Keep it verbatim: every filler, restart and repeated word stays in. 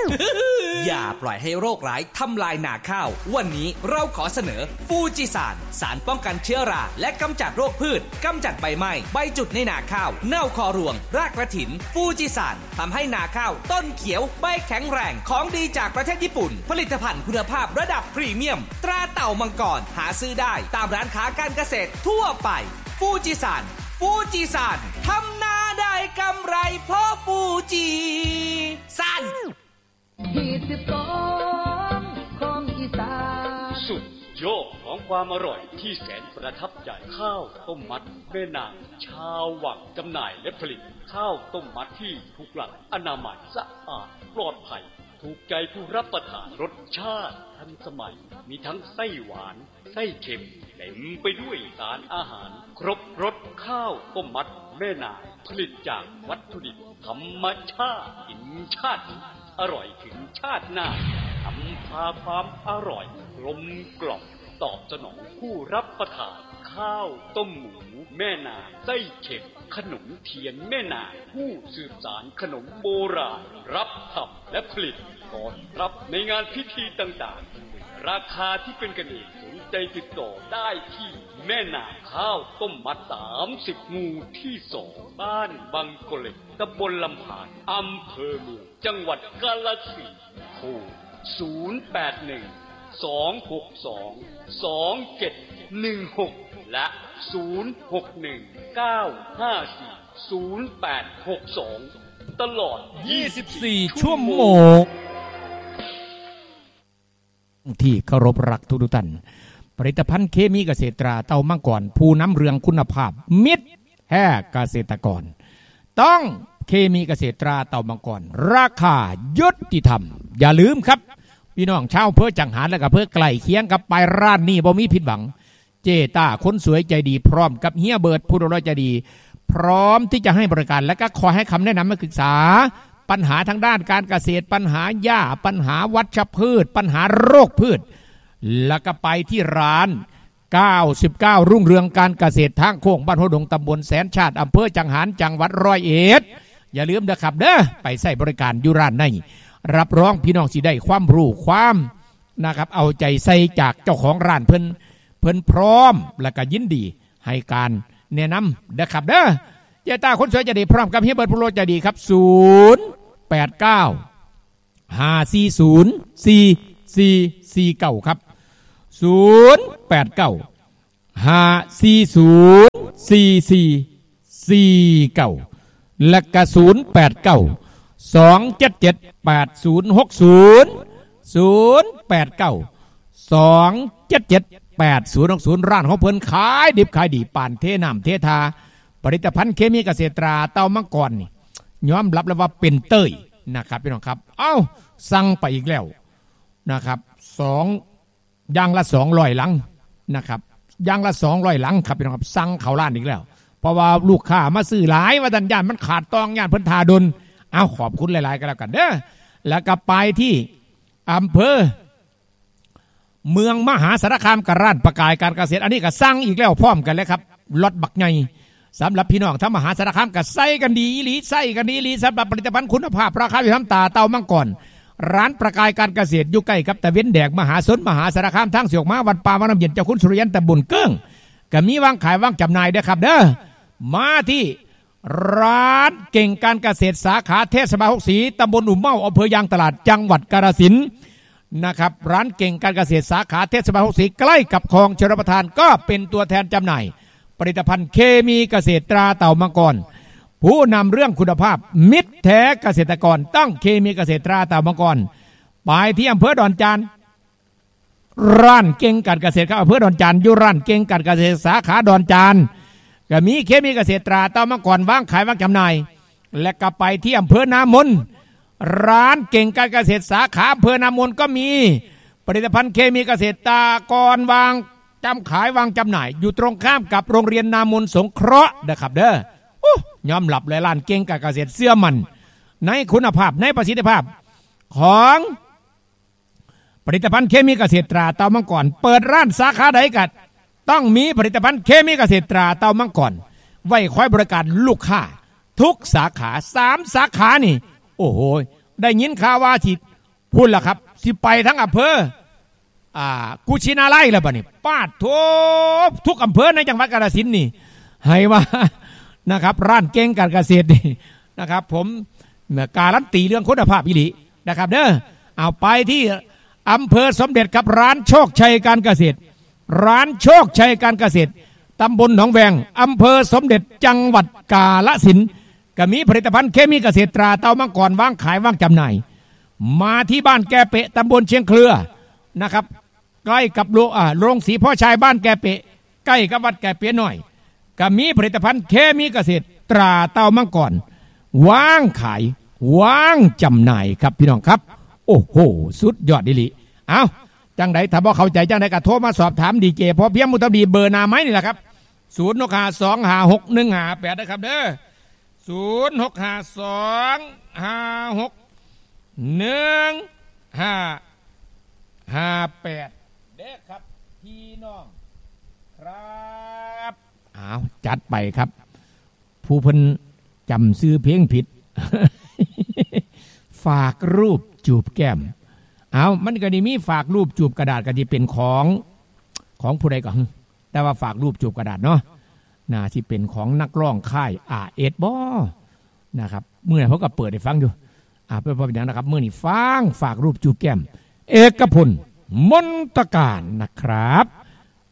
อย่าปล่อยให้โรคร้ายทำลายนาข้าววันนี้เราขอเสนอฟูจิสานสารป้องกันเชื้อราและกำจัดโรคพืชกำจัดใบไหม้ใบจุดในนาข้าวเน่าคอรวงรากกระถินฟูจิสานทำให้นาข้าวต้นเขียวใบแข็งแรงของดีจากประเทศญี่ปุ่นผลิตภัณฑ์คุณภาพระดับพรีเมียมตราเต่ามังกรหาซื้อได้ตามร้านค้าการเกษตรทั่วไปฟูจิสานฟูจิสานทำนาได้กำไรเพราะฟูจิสานที่สิบสองของอีสานสุดยอดของความอร่อยที่แสนประทับใจข้าวต้มมัดแม่นางชาววังจำหน่ายและผลิตข้าวต้มมัดที่ถูกหลักอนามัยสะอาดปลอดภัยถูกใจผู้รับประทานรสชาติทันสมัยมีทั้งไส้หวานไส้เค็มเต็มไปด้วยสารอาหารครบรสข้าวต้มมัดแม่นางผลิตจากวัตถุดิบธรรมชาติกินชาติอร่อยถึงชาติหน้าทำพาความอร่อยกลมกล่อมตอบสนองผู้รับประทานข้าวต้มหมูแม่นางไส้เค็มขนมเทียนแม่นางผู้สืบสานขนมโบราณรับทำและผลิตก่อนรับในงานพิธีต่างๆราคาที่เป็นกันเองสนใจติดต่อได้ที่แม่นางข้าวต้มมัดสามสิบหมู่ที่สองบ้านบางกะเล็กตำบลลำพานอำเภอเมืองจังหวัดกาฬสินธุ์โทรศูนย์แปดหนึ่งสองหกสองสองเจ็ดหนึ่งหกและศูนย์หกหนึ่งเก้าห้าสี่ศูนย์แปดหกสองตลอดยี่สิบสี่ชั่วโมงที่เคารพรักทุกท่านผลิตภัณฑ์เคมีเกษตราเต้ามังกรผู้นำเรืองคุณภาพมิตรแห่เกษตรกรต้องเคมีเกษตราเต้ามังกรราคายุติธรรมอย่าลืมครับพี่น้องชาวอำเภอจังหารและก็อำเภอใกล้เคียงกับไปร้านนี้บ่มีผิดหวังเจต้าคนสวยใจดีพร้อมกับเฮียเบิร์ดผู้ดูแลใจดีพร้อมที่จะให้บริการและก็ขอให้คำแนะนำมาศึกษาปัญหาทางด้านการเกษตรปัญหาหญ้าปัญหาวัชพืชปัญหาโรคพืชแล้วก็ไปที่ร้านเก้าสิบเก้ารุ่งเรืองการเกษตรทางโค้งบ้านหัวดงตำบลแสนชาติอำเภอจังหารจังหวัดร้อยเอ็ดอย่าลืมนะครับเด้อไปใส่บริการอยู่ร้านในรับรองพี่น้องสิได้ความรู้ความนะครับเอาใจใส่จากเจ้าของร้านเพิ่นเพิ่นพร้อมและก็ยินดีให้การแนะนำนะครับเด้อเจต้าคนสวยใจดีพร้อมกับเฮียเบิร์ดผู้โลใจดีครับศูนย์แปดเก้าห้าสี่ศูนย์สี่สี่สี่เก้าครับศูนย์แปดเก้าห้าสี่ศูนย์สี่สี่สี่เก้าและก็ศูนย์แปดเก้าสองเจ็ดเจ็ดแปดศูนย์หกศูนย์ศูนย์แปดเก้าสองเจ็ดเจ็ดแปดศูนย์หกศูนย์ร้านของเพิ่นขายดิบขายดีป่านเทน้ำเททาผลิตภัณฑ์เคมีเกษตราเต้ามังกรนี่ยอมรับแล้วว่าเป็นเต้ยนะครับพี่น้องครับเอ้าสั่งไปอีกแล้วนะครับสองย่างละสองร้อยหลังนะครับย่างละสองร้อยหลังครับพี่น้องครับสั่งเขาร้านอีกแล้วเพราะว่าลูกค้ามาซื้อหลายว่าดันย่านมันขาดตองย่านเพิ่นทาดนเอาขอบคุณหลายๆกันแล้วกันเด้อแล้วก็ไปที่อำเภอเมืองมหาสารคามกับร้านประกายการเกษตรอันนี้ก็สั่งอีกแล้วพร้อมกันเลยครับรถบักใหญ่สำหรับพี่น้องทั้งมหาสารคามก็ใส่กันดีอีหลีใส่กันดีอีหลีสำหรับผลิตภัณฑ์คุณภาพราคาอยู่น้ำตาเต้ามังกรร้านประกายการเกษตรอยู่ใกล้กับตะเวนแดกมหาสนมหาสารคามทั้งเสียกมาวัดป่าวัดน้ำเย็นเจ้าคุณสุริยันตะบุญเกิ้งก็มีวางขายวางจำหน่ายเด้อครับเด้อมาที่ร้านเก่งการเกษตรสาขาเทศบาลหกสีตำบลอุ่มเมาอำเภอยางตลาดจังหวัดกาฬสินธุ์นะครับร้านเก่งการเกษตรสาขาเทศบาลหกสีใกล้กับคลองชลประทานก็เป็นตัวแทนจำหน่ายผลิตภัณฑ์เคมีเกษตรตราเต่ามังกรผู้นำเรื่องคุณภาพมิตรแท้เกษตรกรต้องเคมีเกษตรตราเต่ามังกรไปที่อำเภอดอนจานร้านเก่งการเกษตรครับอำเภอดอนจานอยู่ร้านเก่งการเกษตรสาขาดอนจานก็มีเคมีเกษตรตราเต่ามังกรวางขายวางจำหน่ายและก็ไปที่อำเภอนามนร้านเก่งการเกษตรสาขาอำเภอนามนก็มีผลิตภัณฑ์เคมีเกษตรตากรวางจำขายวางจำหน่ายอยู่ตรงข้ามกับโรงเรียนนามนสงเคราะห์นะครับเด้อยอมหลับเลยร้านเก่งการเกษตรเสื้อมันในคุณภาพในประสิทธิภาพของผลิตภัณฑ์เคมีเกษตรตราเต่ามังกรเปิดร้านสาขาใดกันต้องมีผลิตภัณฑ์เคมีเกษตรตราเต่ามังกรไว้คอยบริการลูกค้าทุกสาขาสามสาขานี่โอ้โหได้ยินข่าวว่าสิพูดล่ะครับสิไปทั้งอำเภออ่ากุชินาไลแล้วบัดนี้ปาดทุกทุกอำเภอในจังหวัดกาฬสินธุ์นี่ให้ว่านะครับร้านเก่งการเกษตรนี่นะครับผมการันตีเรื่องคุณภาพอีหลีนะครับเด้อเอาไปที่อำเภอสมเด็จกับร้านโชคชัยการเกษตรร้านโชคชัยการเกษตรตำบลหนองแวงอำเภอสมเด็จจังหวัดกาฬสินธุ์ก็มีผลิตภัณฑ์เคมีเกษตรตราเต้ามังกรวางขายวางจำหน่ายมาที่บ้านแกเปะตำบลเชียงเครือนะครับใกล้กับโรงอ่าโรงสีพ่อชายบ้านแกเปะใกล้กับวัดแกเปะหน่อยก็มีผลิตภัณฑ์เคมีเกษตรตราเต้ามังกรวางขายวางจำหน่ายครับพี่น้องครับโอ้โหสุดยอดดิลิเอาจังไดถ้าบ่เข้าใจจังไดก็โทรมาสอบถามดีเจพอเพียงมุตบีเบอร์นาไม้นี่แหละครับศูนย์หกห้าสองห้าหกหนึ่งห้าแปดนะครับเด้อศูนย์หกห้าสองห้าหกหนึ่งห้าห้าแปดเด้อครับพี่น้องครับเอาจัดไปครับผู้เพิ่นจำซื้อเพลงผิด ฝากรูปจูบแก้มเอามันก็ดีมีฝากรูปจูบกระดาษก็จะเป็นของของผู้ใดก็แต่ว่าฝากรูปจูบกระดาษเนาะน่าที่เป็นของนักร้องค่ายอาเอ็ดบ่นะครับเมื่อเขาก็เปิดให้ฟังอยู่อ่าเพื่อพอเป็นอย่างนะครับเมื่อนี้ฟังฝากรูปจูบแก้มเอกพลมนตการนะครับ